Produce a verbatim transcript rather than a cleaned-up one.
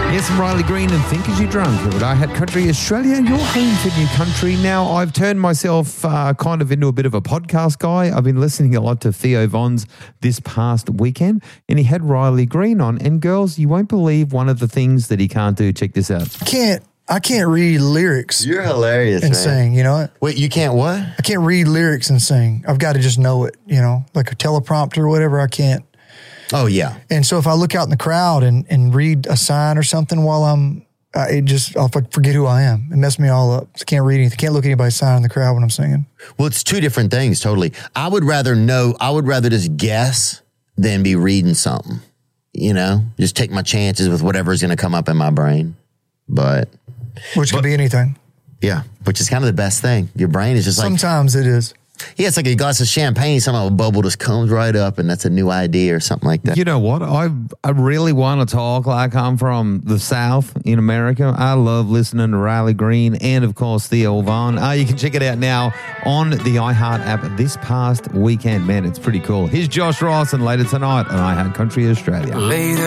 Yes, I'm Riley Green and Think As You Drunk here at I Had Country Australia, your home for new country. Now, I've turned myself uh, kind of into a bit of a podcast guy. I've been listening a lot to Theo Von's this past weekend, and he had Riley Green on. And girls, you won't believe one of the things that he can't do. Check this out. Can't I can't read lyrics. You're hilarious, and man. sing. You know what? Wait, you can't what? I can't read lyrics and sing. I've got to just know it. You know, like a teleprompter or whatever. I can't. Oh, yeah. And so if I look out in the crowd and, and read a sign or something while I'm, uh, it just, I'll forget who I am. It messed me all up. I can't read anything. Can't look at anybody's sign in the crowd when I'm singing. Well, it's two different things, totally. I would rather know, I would rather just guess than be reading something, you know? Just take my chances with whatever's going to come up in my brain. But. Which could be anything. Yeah, which is kind of the best thing. Your brain is just like. Sometimes it is. Yeah, it's like a glass of champagne. Somehow a bubble just comes right up, and that's a new idea or something like that. You know what? I I really want to talk like I'm from the South in America. I love listening to Riley Green and, of course, Theo Von. Uh, you can check it out now on the iHeart app this past weekend. Man, it's pretty cool. Here's Josh Ross, and later tonight on I Had Country Australia. Later.